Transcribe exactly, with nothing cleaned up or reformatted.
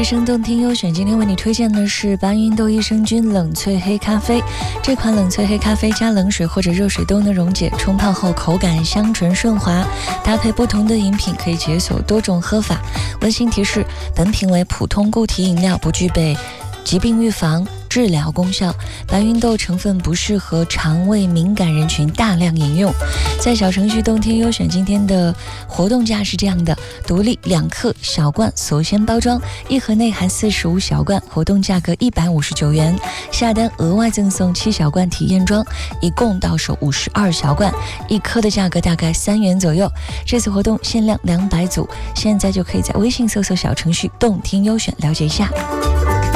一生动听优选，今天为你推荐的是白云豆益生菌冷萃黑咖啡。这款冷萃黑咖啡加冷水或者热水都能溶解，冲泡后口感香醇顺滑，搭配不同的饮品可以解锁多种喝法。温馨提示：本品为普通固体饮料，不具备疾病预防治疗功效，白芸豆成分不适合肠胃敏感人群大量饮用。在小程序动听优选，今天的活动价是这样的：独立两克小罐锁鲜包装，一盒内含四十五小罐，活动价格一百五十九元。下单额外赠送七小罐体验装，一共到手五十二小罐，一颗的价格大概三元左右。这次活动限量两百组，现在就可以在微信搜索小程序动听优选了解一下。